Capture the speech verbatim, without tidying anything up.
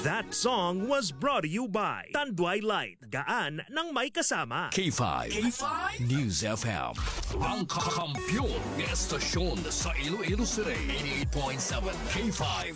That song was brought to you by Tanduay Light, gaan ng may kasama. K five. K five News F M. Ang kakampiyon ng estasyon sa Iloilo City. eighty-eight point seven K five.